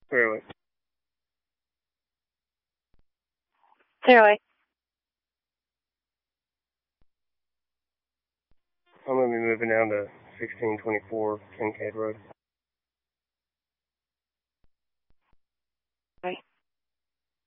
Fairway. Fairway. I'm going to be moving down to 1624 Kincaid Road.